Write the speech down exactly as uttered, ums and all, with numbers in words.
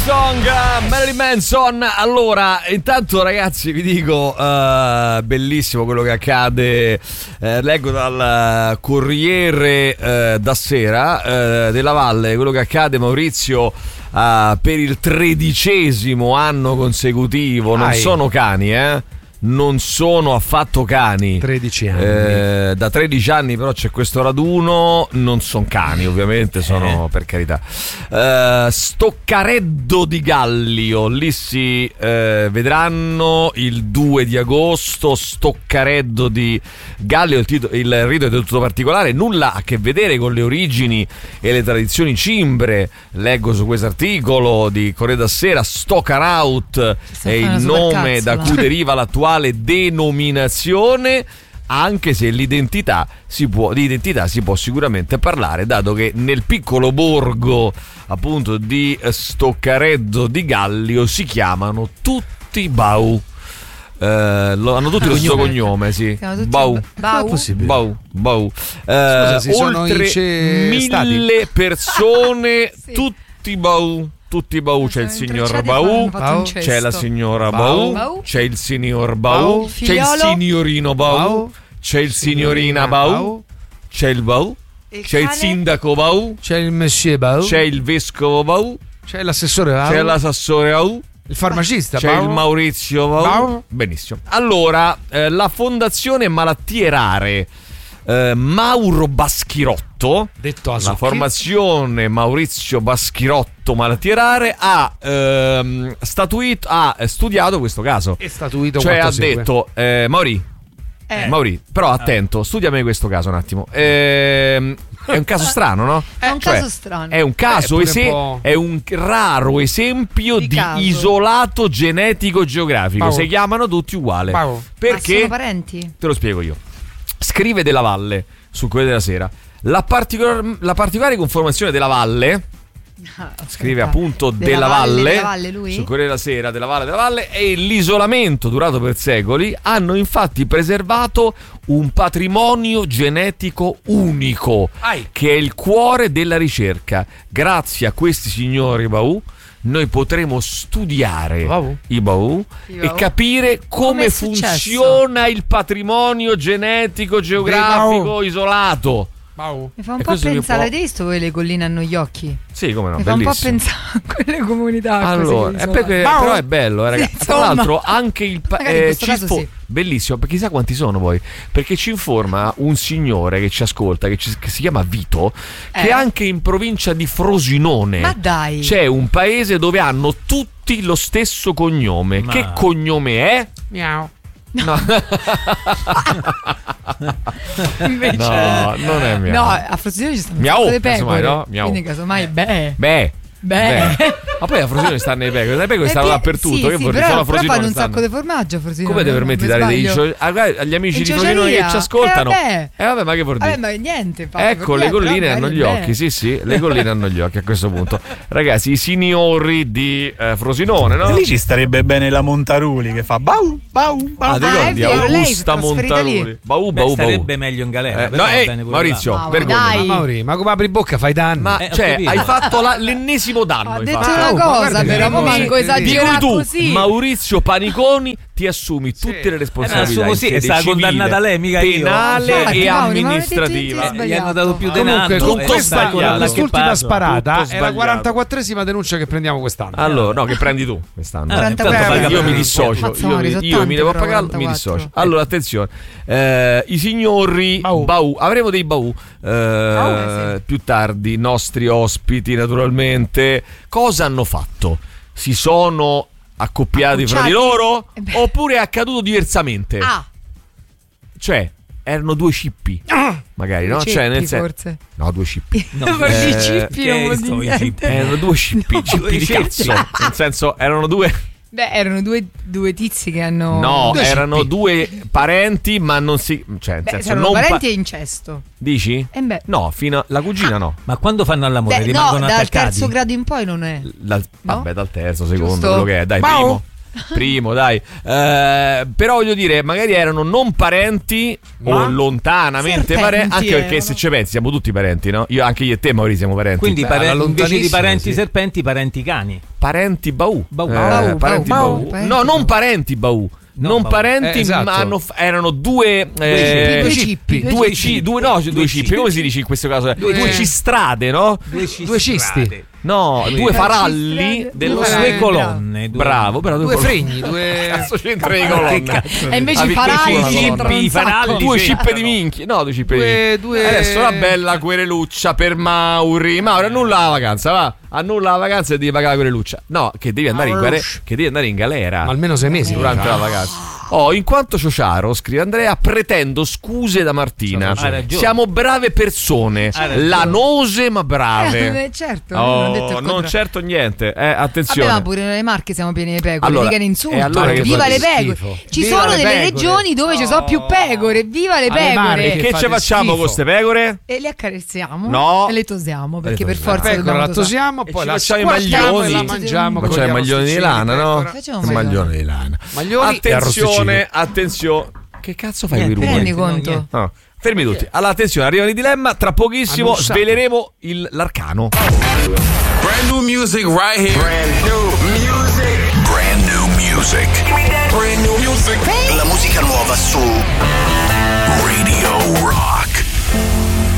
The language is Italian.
Song, Marilyn Manson. Allora, intanto ragazzi vi dico uh, bellissimo quello che accade. uh, Leggo dal Corriere uh, da Sera uh, della Valle quello che accade, Maurizio, uh, per il tredicesimo anno consecutivo. Non Ai. sono cani, eh non sono affatto cani. tredici anni. Eh, da tredici anni però c'è questo raduno. Non sono cani, ovviamente, sono eh. per carità. Eh, Stoccareddo di Gallio, lì si eh, vedranno il due di agosto. Stoccareddo di Gallio, il, tito- il rito è tutto particolare, nulla a che vedere con le origini e le tradizioni cimbre. Leggo su questo articolo di Corriere da Sera. Stockaraut è il nome da cui deriva l'attuale denominazione, anche se l'identità si può, di identità si può sicuramente parlare, dato che nel piccolo borgo appunto di Stoccareddo di Gallio si chiamano tutti Bau. Eh, lo, hanno tutti lo stesso cognome, sì. Bau. Bau. Bau. Bau. Eh, Scusa, si sono oltre ince- mille stati. persone, Sì. tutti Bau. Tutti Bau, c'è il Sono signor intrecciati e Bau, hanno fatto un cesto. c'è la signora Bau. Bau, c'è il signor Bau, Bau. c'è il Figliolo. signorino Bau, Bau. c'è il signorina Bau, c'è il Bau, Il c'è il cane? sindaco Bau, C'è il Monsieur Bau, c'è il vescovo Bau, c'è l'assessore Bau, c'è l'assessore Bau, il farmacista c'è Bau. il Maurizio Bau. Bau. Benissimo. Allora, eh, la Fondazione Malattie Rare eh, Mauro Baschirotto, detto a la Zucchi. formazione Maurizio Baschirotto Malattie Rare ha ehm, statuito, ha studiato questo caso. È statuito Cioè quanto ha segue. detto eh, Mauri, Eh. Mauri, però attento, studiami questo caso un attimo. Ehm, è un caso strano, no? È un Cioè, caso strano. È un caso, Eh, pure ese- un po'. è un raro esempio Di di, caso. isolato genetico geografico. Bau. Si chiamano tutti uguali. Bau. Ma Perché? sono parenti? Te lo spiego io. Scrive Della Valle sul Corriere della Sera. La, particolar- la particolare conformazione della Valle, Ah, scrive aspetta. appunto Della Della Valle, Valle, Della Valle, lui? sul Corriere della Sera, Della Valle della Valle, e l'isolamento durato per secoli hanno infatti preservato un patrimonio genetico unico, Ai. che è il cuore della ricerca. Grazie a questi signori Bau noi potremo studiare Bau. i Bau I e Bau. capire come è successo? funziona il patrimonio genetico geografico isolato. Bau. Mi fa un E po' questo che pensare, può- avete visto quelle le colline hanno gli occhi? Sì, come no, Mi fa un po' bellissimo. pensare a quelle comunità Allora, così, è perché, insomma. però è bello, eh, ragazzi. Sì, Tra insomma. l'altro, anche il pa- Magari in eh, questo ci caso sfo- sì. bellissimo, perché chissà quanti sono poi. Perché ci informa un signore che ci ascolta, che, ci- che si chiama Vito, che Eh. anche in provincia di Frosinone Ma dai. c'è un paese dove hanno tutti lo stesso cognome. Ma- Che cognome è? Miau. No, Invece no, non è mio. No, a Frosinone ci stanno un Miau, sacco di casomai, pecore. no? Miau. Quindi casomai beh. Beh. Beh. Beh. Ma poi a Frosinone stanno i pecore, le pecore Eh, stanno pie- dappertutto. sì, che sì, vuoi? però, Solo a però Frosinone fanno un stanno. sacco di formaggio a Frosinone. Come ti no? permetti di Mi dare dei sbaglio? gio- ah, guarda, agli amici In di Frosinone che ciociaria. ci ascoltano? Eh, vabbè. Eh vabbè, ma che vuol dire? Vabbè, ma niente. infatti, Ecco, per le dire, colline però hanno bene, gli bene. occhi, sì sì, le colline hanno gli occhi a questo punto. Ragazzi, i signori di eh, Frosinone, no? E lì ci starebbe bene la Montaruli che fa bau, bau, bau. Ah, ti Ah, è ricordi? vero, lei Augusta è trasferita lì. Montaruli. Bau, Beh, bau, starebbe bau. meglio in galera. Eh, però no, va ehi, bene pure Maurizio, là. vergogna. Dai. Ma Mauri, ma come apri bocca fai danni? Ma Eh, ho cioè, capito. hai fatto la- l'ennesimo danno. Ho hai detto fatto. una Oh, ma cosa, guarda, però ma manco di Di cui esagerare tu, così. Maurizio Paniconi, ti assumi tutte le responsabilità. Eh, ma assumo sì, in è sede stata civile, condannata lei, mica io. penale Infatti, e Mauri, ma avete amministrativa. tutti Eh, gli hanno dato più di un Comunque, anno. con e questa, sta con alla quest'ultima che sparata Tutto è la sbagliato. quarantaquattresima denuncia che prendiamo quest'anno. Allora, no, che prendi tu quest'anno. Ah, quaranta intanto Eh, paga io mi per- dissocio. Mazza, Io, Mauri, mi- sono io mi devo tanti, pagare, però, mi quarantaquattro. dissocio. Allora, attenzione, eh, i signori Bau. Bau, avremo dei Bau eh, eh, sì. più tardi, nostri ospiti naturalmente. Cosa hanno fatto? Si sono accoppiati fra di Accucciati? loro? Eh beh. Oppure è accaduto diversamente? Ah, Cioè, erano due cippi, magari, no? ceppi, Cioè, nel sen- forse. No, due cippi. No, Forse eh, i cippi che non vuol sono i dire cippi? niente. Erano due cippi, cippi di cippi. cazzo. Nel senso, erano due. Beh, erano due, due tizi che hanno. No, Due erano cippi. due parenti, ma non si. Cioè, nel Beh, senso, erano non pa- parenti e incesto. Dici? E beh. No, fino a... la cugina no. Ma quando fanno all'amore Beh, no, rimangono dal attaccati? terzo grado in poi non è. Dal- No? Vabbè, dal terzo, secondo, Giusto? quello che è. Dai, Bau. primo. primo, dai. Eh, però voglio dire, magari erano non parenti Ma? o lontanamente Serpenti parenti, anche perché erano. se ci pensi siamo tutti parenti, no? Io, anche io e te, Mauri, siamo parenti. Quindi Beh, pare- alla invece di lontanissima, parenti sì. serpenti, parenti cani. Parenti Baù. Baù. Eh, Baù, parenti Baù, Baù. parenti No, Baù. non parenti Baù. No, non Baù. parenti, Eh, esatto. ma hanno f- erano due eh, Due cippi, due due cippi. ci- due no, due cippi, come si dice in questo caso? Due- Due cistrade, no? Due, Due cisti. No, due faralli cistrade, dello due Due faralli. colonne. Due... Bravo, però Due colonne. fregni, due. Cazzo c'entra le colonne? E invece Ah, i faralli perché ci c'entrano un i faralli sacco. Due c'entrano. cippe di minchia. No, due cippe di Due- minchia. due- Adesso una bella quereluccia per Mauri. Mauri, annulla la vacanza, va. Annulla la vacanza e devi pagare la quereluccia. No, che devi andare in, guare- che devi andare in galera. Ma almeno sei mesi Durante la vacanza. Oh, in quanto ciociaro, scrive Andrea, pretendo scuse da Martina. Hai ragione. Siamo brave persone, Hai ragione. lanose ma brave. Eh, certo, Oh, non ho detto il non contrario. certo niente. Eh, Vabbè, attenzione. ma pure le Marche siamo pieni di pecore, Allora, mica ne insulto. e allora che viva fate? le pecore. Schifo. Ci Viva sono le delle pecore. regioni dove ci sono più pecore, viva le Alle pecore. Marche E che fate ci facciamo schifo. con queste pecore? E le accarezziamo No. e le tosiamo, perché Le per tosiamo. forza Pecora, dobbiamo la tosare. tosiamo, E poi ci la facciamo i squarciamo e maglioni. la mangiamo. Ma con c'è gli i maglioni di arrosticini lana, no? pecora. Facciamo Il un maglione. maglione di lana. Maglioni e Attenzione, arrosticini. attenzione. Che cazzo fai Niente, con i Rendi rumori? conto? No. Fermi tutti. Allora, attenzione, arrivano i dilemma. Tra pochissimo Hanno usato. sveleremo il, l'arcano. Brand new music right here. Brand new music. Brand new music. Brand new music. La musica nuova su